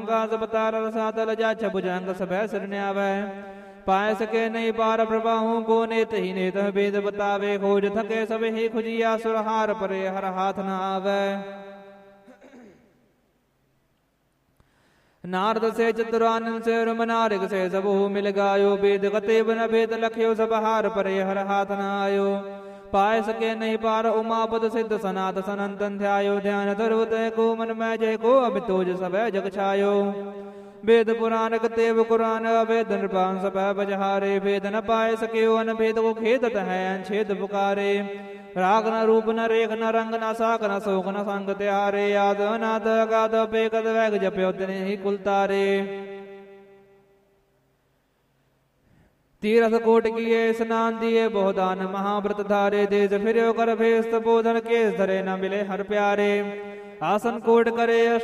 ਗਾਸ ਬਤਾਰ ਰਸਾ ਤਲ ਜਾਛ ਭੁਜੰਗ ਸਭੈ ਸਿਰ ਨਿਆਵੈ ਪਾਇ ਸਕੇ ਨਹੀਂ ਪਾਰ ਪ੍ਰਭਾਹੂ ਕੋ ਨੇਤ ਹੀ ਨੇਤ ਬੇਦ ਬਤਾਵੇ ਖੋਜ ਥਕੇ ਸਭ ਹੀ ਖੁਜੀਆ ਸੁਰਹਾਰ ਪਰੇ ਹਰ ਹਾਥ ਨ ਆਵੈ नारद से चतुरानंद से रमनारिक से सबहु मिल गायो वेद गते बन भेद लख्यो सब हार परे हर हाथ न आयो पाय सके नहीं पार उमापद सिद्ध सनात सनंतन ध्यायो ध्यान धरो तय को मन में जय को अमितोज सब जग छायो वेद पुराण कतेव कुरान अवेद नृपान सब बजहारे भेद न पाए सके अन भेद को खेदत है अनछेद पुकारे राग न रूप न रेख न रंग न साक न शोक न संग त्यारे याद नाद अगाध बेकद वैग जप्यो तिने ही कुल तारे तीरथ कोट किए स्नान दिए बहुदान महाव्रत धारे देश फिर कर भेस्त बोधन केस धरे न मिले हर प्यारे आसन कोट करे